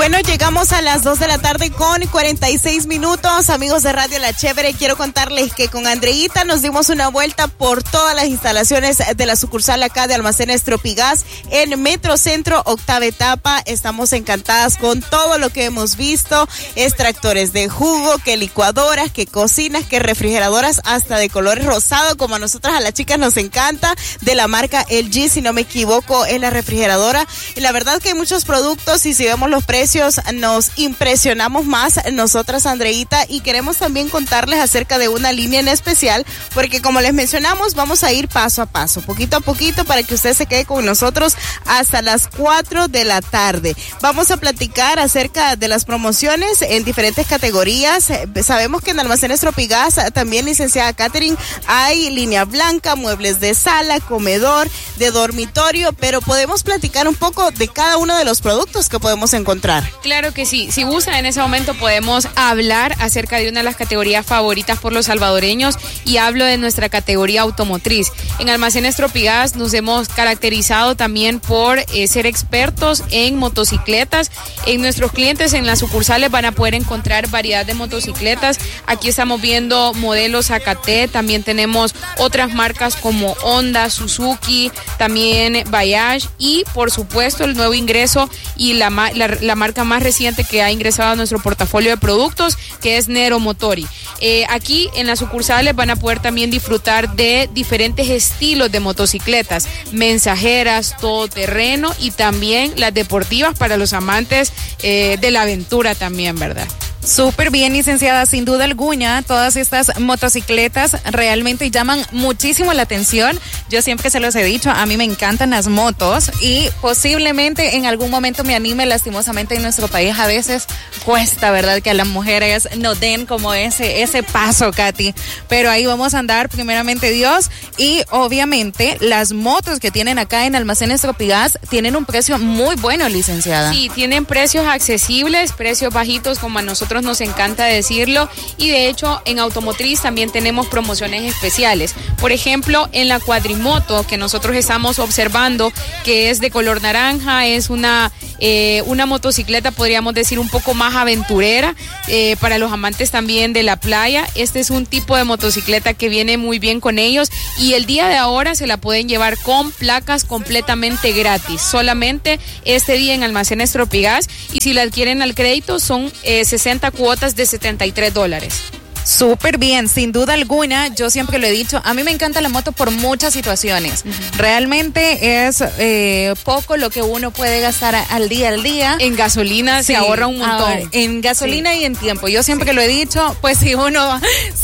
Bueno, llegamos a las 2 de la tarde con 46 minutos. Amigos de Radio La Chévere, quiero contarles que con Andreita nos dimos una vuelta por todas las instalaciones de la sucursal acá de Almacenes Tropigas en Metrocentro, octava etapa. Estamos encantadas con todo lo que hemos visto. Extractores de jugo, que licuadoras, que cocinas, que refrigeradoras, hasta de color rosado, como a nosotras, a las chicas nos encanta, de la marca LG, si no me equivoco, es la refrigeradora. Y la verdad que hay muchos productos y si vemos los precios nos impresionamos más nosotras, Andreita, y queremos también contarles acerca de una línea en especial, porque como les mencionamos, vamos a ir paso a paso, poquito a poquito, para que usted se quede con nosotros hasta las 4 de la tarde. Vamos a platicar acerca de las promociones en diferentes categorías. Sabemos que en Almacenes Tropigas, también, licenciada Catherine, hay línea blanca, muebles de sala, comedor, de dormitorio, pero podemos platicar un poco de cada uno de los productos que podemos encontrar. Claro que sí. Si gusta, en ese momento podemos hablar acerca de una de las categorías favoritas por los salvadoreños, y hablo de nuestra categoría automotriz. En Almacenes Tropigas nos hemos caracterizado también por ser expertos en motocicletas. En nuestros clientes en las sucursales van a poder encontrar variedad de motocicletas. Aquí estamos viendo modelos AKT, también tenemos otras marcas como Honda, Suzuki, también Bayash, y por supuesto el nuevo ingreso y la marca más reciente que ha ingresado a nuestro portafolio de productos, que es Nero Motori. Aquí en las sucursales van a poder también disfrutar de diferentes estilos de motocicletas, mensajeras, todoterreno, y también las deportivas para los amantes de la aventura también, ¿verdad? Súper bien, licenciada, sin duda alguna, todas estas motocicletas realmente llaman muchísimo la atención. Yo siempre se los he dicho, a mí me encantan las motos y posiblemente en algún momento me anime. Lastimosamente en nuestro país a veces cuesta, ¿verdad?, que a las mujeres nos den como ese paso, Katy, pero ahí vamos a andar, primeramente Dios. Y obviamente las motos que tienen acá en Almacenes Tropigas tienen un precio muy bueno, licenciada. Sí, tienen precios accesibles, precios bajitos, como a nosotros nos encanta decirlo, y de hecho en automotriz también tenemos promociones especiales. Por ejemplo, en la cuadrimoto que nosotros estamos observando, que es de color naranja, es una motocicleta, podríamos decir, un poco más aventurera, para los amantes también de la playa. Este es un tipo de motocicleta que viene muy bien con ellos, y el día de ahora se la pueden llevar con placas completamente gratis, solamente este día en Almacenes Tropigas, y si la adquieren al crédito son 60 cuotas de $73. Súper bien, sin duda alguna. Yo siempre lo he dicho, a mí me encanta la moto por muchas situaciones. Realmente es poco lo que uno puede gastar al día. En gasolina sí, se ahorra un montón. En gasolina y en tiempo. Yo siempre lo he dicho, pues si uno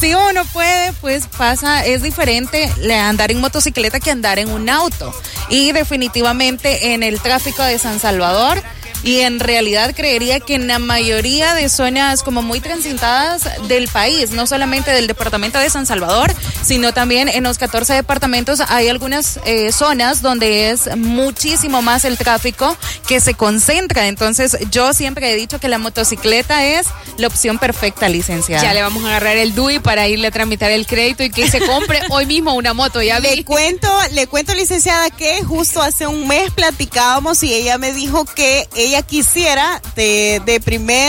puede, pues es diferente andar en motocicleta que andar en un auto. Y definitivamente en el tráfico de San Salvador, y en realidad creería que en la mayoría de zonas como muy transitadas del país, no solamente del departamento de San Salvador, sino también en los 14 departamentos, hay algunas zonas donde es muchísimo más el tráfico que se concentra. Entonces yo siempre he dicho que la motocicleta es la opción perfecta, licenciada. Ya le vamos a agarrar el DUI para irle a tramitar el crédito y que se compre hoy mismo una moto. Ya le cuento, licenciada, que justo hace un mes platicábamos y ella me dijo que ella quisiera de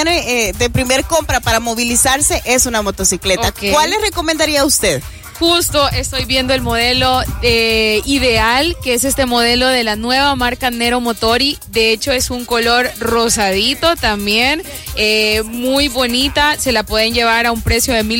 primer compra para movilizarse es una motocicleta. Okay. ¿Cuál le recomendaría a usted? Justo estoy viendo el modelo ideal, que es este modelo de la nueva marca Nero Motori. De hecho es un color rosadito también, muy bonita. Se la pueden llevar a un precio de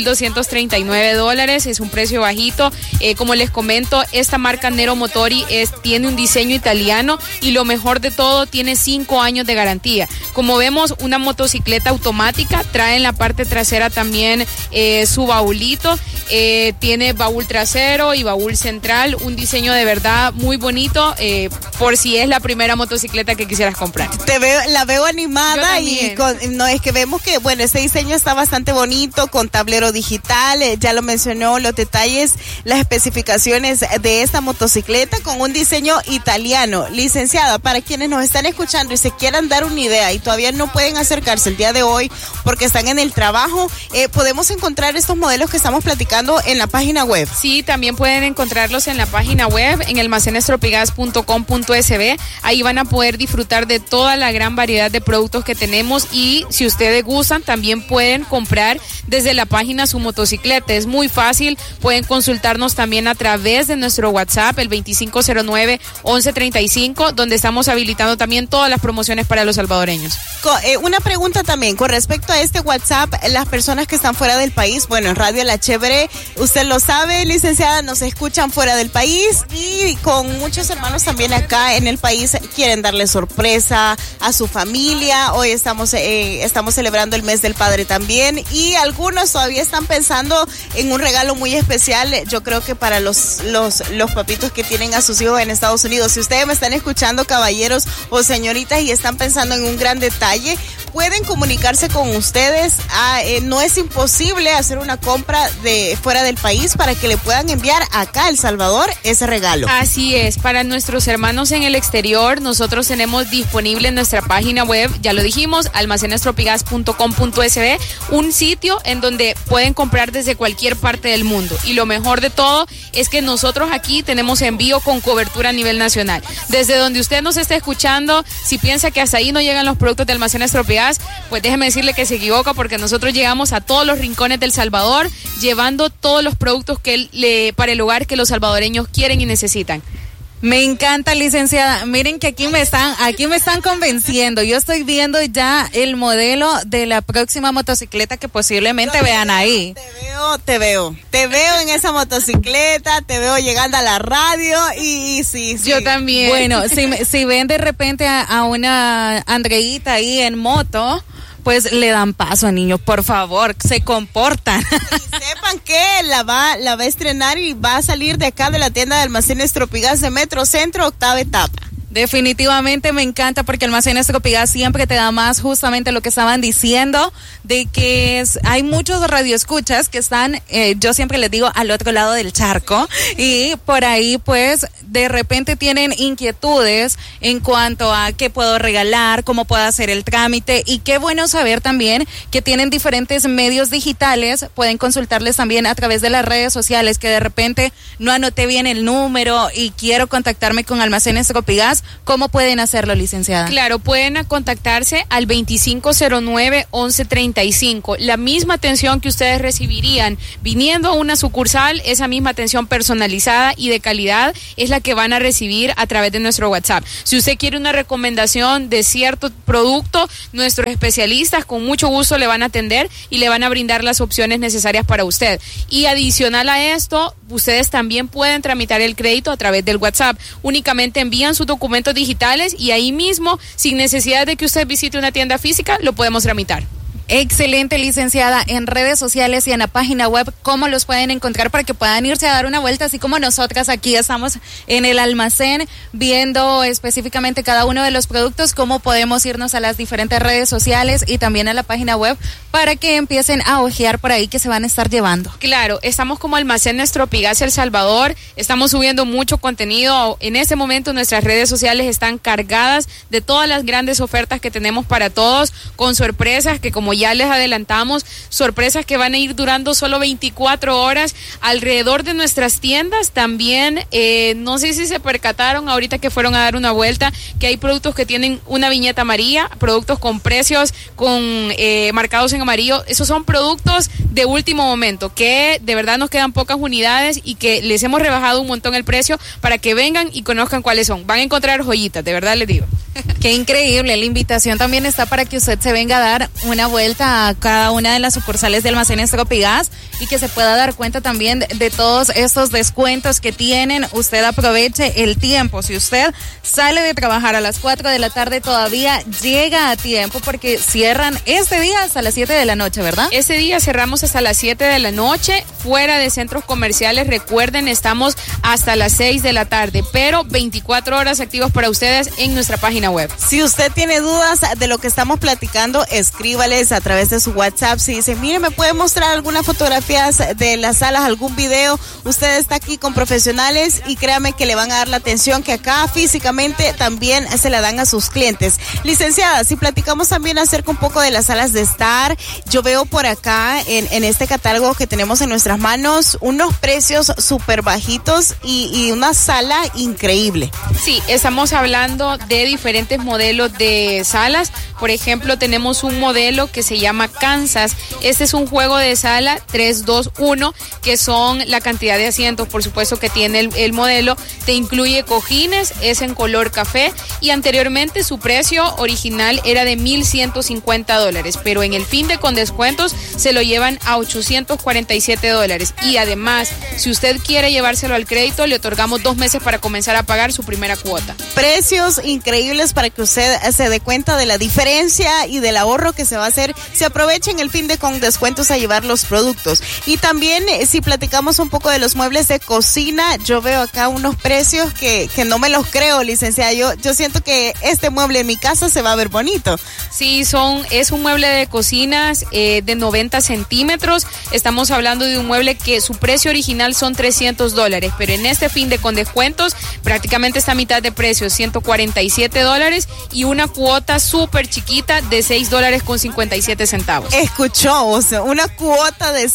$1,239, es un precio bajito. Como les comento, esta marca Nero Motori tiene un diseño italiano, y lo mejor de todo, tiene 5 años de garantía. Como vemos, una motocicleta automática, trae en la parte trasera también su baúlito, tiene baúl trasero y baúl central, un diseño de verdad muy bonito, por si es la primera motocicleta que quisieras comprar. La veo animada, y es que vemos que, bueno, este diseño está bastante bonito, con tablero digital, ya lo mencionó, los detalles, las especificaciones de esta motocicleta con un diseño italiano. Licenciada, para quienes nos están escuchando y se quieran dar una idea y todavía no pueden acercarse el día de hoy porque están en el trabajo, podemos encontrar estos modelos que estamos platicando publicando en la página web. Sí, también pueden encontrarlos en la página web, en almacenestropigas.com.sb. Ahí van a poder disfrutar de toda la gran variedad de productos que tenemos, y si ustedes gustan, también pueden comprar desde la página su motocicleta. Es muy fácil, pueden consultarnos también a través de nuestro WhatsApp, el 2509-1135, donde estamos habilitando también todas las promociones para los salvadoreños. Una pregunta también con respecto a este WhatsApp, las personas que están fuera del país, bueno, en Radio La Chévere, usted lo sabe, licenciada, nos escuchan fuera del país, y con muchos hermanos también acá en el país quieren darle sorpresa a su familia. Hoy estamos celebrando el mes del padre también, y algunos todavía están pensando en un regalo muy especial, yo creo que para los papitos que tienen a sus hijos en Estados Unidos. Si ustedes me están escuchando, caballeros o señoritas, y están pensando en un gran detalle, pueden comunicarse con ustedes. No es imposible hacer una compra de fuera del país para que le puedan enviar acá a El Salvador ese regalo. Así es, para nuestros hermanos en el exterior, nosotros tenemos disponible en nuestra página web, ya lo dijimos, almacenestropigas.com.sb, un sitio en donde pueden comprar desde cualquier parte del mundo. Y lo mejor de todo es que nosotros aquí tenemos envío con cobertura a nivel nacional. Desde donde usted nos esté escuchando, si piensa que hasta ahí no llegan los productos de Almacenes Tropigas, pues déjeme decirle que se equivoca, porque nosotros llegamos a todos los rincones del Salvador, llevando todos los productos para el hogar que los salvadoreños quieren y necesitan. Me encanta, licenciada. Miren que aquí me están convenciendo. Yo estoy viendo ya el modelo de la próxima motocicleta que posiblemente vean ahí. Te veo en esa motocicleta, te veo llegando a la radio, y sí. Yo también. Bueno, si ven de repente a una Andreita ahí en moto, pues le dan paso, niños, por favor, se comportan. Y sepan que la va a estrenar y va a salir de acá de la tienda de Almacenes Tropigas de Metro Centro, octava etapa. Definitivamente me encanta, porque Almacenes Tropigas siempre te da más, justamente lo que estaban diciendo, de que hay muchos radioescuchas que están, yo siempre les digo, al otro lado del charco, y por ahí pues de repente tienen inquietudes en cuanto a qué puedo regalar, cómo puedo hacer el trámite, y qué bueno saber también que tienen diferentes medios digitales. Pueden consultarles también a través de las redes sociales, que de repente no anoté bien el número y quiero contactarme con Almacenes Tropigas. ¿Cómo pueden hacerlo, licenciada? Claro, pueden contactarse al 2509-1135. La misma atención que ustedes recibirían viniendo a una sucursal, esa misma atención personalizada y de calidad es la que van a recibir a través de nuestro WhatsApp. Si usted quiere una recomendación de cierto producto, nuestros especialistas con mucho gusto le van a atender y le van a brindar las opciones necesarias para usted. Y adicional a esto, ustedes también pueden tramitar el crédito a través del WhatsApp. Únicamente envían sus documentos digitales y ahí mismo, sin necesidad de que usted visite una tienda física, lo podemos tramitar. Excelente, licenciada. En redes sociales y en la página web, ¿cómo los pueden encontrar para que puedan irse a dar una vuelta? Así como nosotras aquí estamos en el almacén viendo específicamente cada uno de los productos, ¿cómo podemos irnos a las diferentes redes sociales y también a la página web para que empiecen a ojear por ahí que se van a estar llevando? Claro, estamos como Almacenes Tropigas El Salvador, estamos subiendo mucho contenido. En este momento nuestras redes sociales están cargadas de todas las grandes ofertas que tenemos para todos, con sorpresas que, como ya les adelantamos, sorpresas que van a ir durando solo 24 horas alrededor de nuestras tiendas. También, no sé si se percataron ahorita que fueron a dar una vuelta, que hay productos que tienen una viñeta amarilla, productos con precios marcados en amarillo. Esos son productos de último momento, que de verdad nos quedan pocas unidades y que les hemos rebajado un montón el precio para que vengan y conozcan cuáles son. Van a encontrar joyitas, de verdad les digo. Qué increíble. La invitación también está para que usted se venga a dar una vuelta a cada una de las sucursales de Almacenes Tropigas y que se pueda dar cuenta también de todos estos descuentos que tienen. Usted aproveche el tiempo. Si usted sale de trabajar a las 4 de la tarde, todavía llega a tiempo, porque cierran este día hasta las 7 de la noche, ¿verdad? Este día cerramos hasta las 7 de la noche, fuera de centros comerciales. Recuerden, estamos hasta las 6 de la tarde, pero 24 horas activos para ustedes en nuestra página página web. Si usted tiene dudas de lo que estamos platicando, escríbales a través de su WhatsApp. Si dice, mire, me puede mostrar algunas fotografías de las salas, algún video. Usted está aquí con profesionales y créame que le van a dar la atención que acá físicamente también se la dan a sus clientes. Licenciada, si platicamos también acerca un poco de las salas de estar, yo veo por acá en este catálogo que tenemos en nuestras manos unos precios súper bajitos y una sala increíble. Sí, estamos hablando de diferentes modelos de salas. Por ejemplo, tenemos un modelo que se llama Kansas. Este es un juego de sala 3-2-1, que son la cantidad de asientos, por supuesto, que tiene el modelo. Te incluye cojines, es en color café y anteriormente su precio original era de $1,150, pero en el fin de con descuentos se lo llevan a $847 y además, si usted quiere llevárselo al crédito, le otorgamos 2 meses para comenzar a pagar su primera cuota. Precios increíbles para que usted se dé cuenta de la diferencia y del ahorro que se va a hacer. Se aprovechen el fin de con descuentos a llevar los productos. Y también, si platicamos un poco de los muebles de cocina, yo veo acá unos precios que no me los creo, licenciada. Yo siento que este mueble en mi casa se va a ver bonito. Sí, es un mueble de cocinas de 90 centímetros. Estamos hablando de un mueble que su precio original son $300, pero en este fin de con descuentos prácticamente está a mitad de precio, $147 y una cuota súper chiquita de $6.57. Escuchó, o sea, una cuota de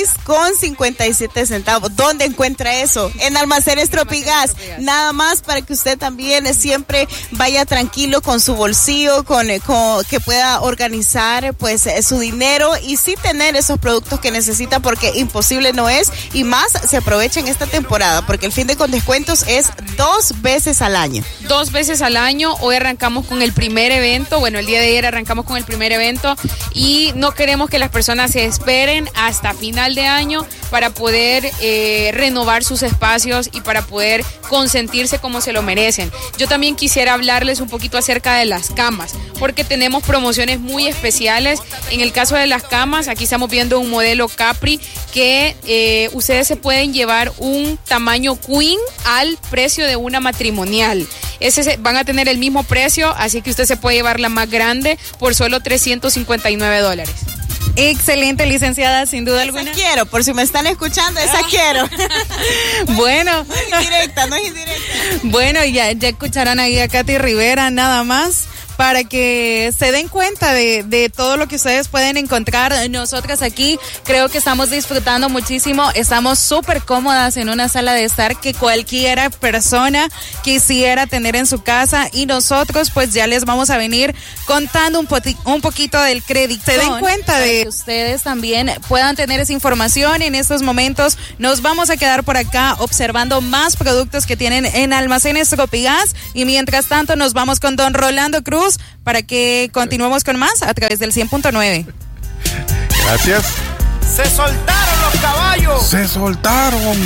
$6.57. ¿Dónde encuentra eso? En Almacenes Tropigas. Nada más para que usted también siempre vaya tranquilo con su bolsillo, con que pueda organizar pues su dinero y sí tener esos productos que necesita, porque imposible no es, y más se aprovecha en esta temporada porque el fin de con descuentos es 2 veces al año. 2 veces al año. Hoy arrancamos con el primer evento, bueno, el día de ayer arrancamos con el primer evento y no queremos que las personas se esperen hasta final de año para poder renovar sus espacios y para poder consentirse como se lo merecen. Yo también quisiera hablarles un poquito acerca de las camas, porque tenemos promociones muy especiales. En el caso de las camas, aquí estamos viendo un modelo Capri que ustedes se pueden llevar un tamaño queen al precio de una matrimonial. Van a tener el mismo precio, así que usted se puede llevar la más grande por solo $359. Excelente, licenciada, sin duda alguna. Esa quiero, por si me están escuchando, esa quiero. Bueno. No es indirecta, no es indirecta. Bueno, ya escucharán ahí a Katy Rivera, nada más, para que se den cuenta de todo lo que ustedes pueden encontrar. Nosotras aquí creo que estamos disfrutando muchísimo, estamos súper cómodas en una sala de estar que cualquier persona quisiera tener en su casa, y nosotros pues ya les vamos a venir contando un poquito del crédito. Se den cuenta de que ustedes también puedan tener esa información. En estos momentos nos vamos a quedar por acá observando más productos que tienen en Almacenes Tropigas, y mientras tanto nos vamos con don Rolando Cruz para que continuemos con más a través del 100.9. Gracias. Se soltaron los caballos. Se soltaron.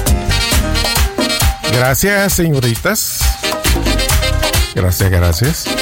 Gracias, señoritas. Gracias.